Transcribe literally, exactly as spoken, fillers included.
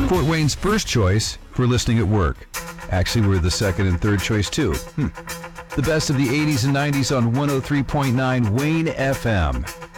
Fort Wayne's first choice for listening at work. Actually, we're the second and third choice, too. Hmm. The best of the eighties and nineties on one oh three point nine Wayne F M.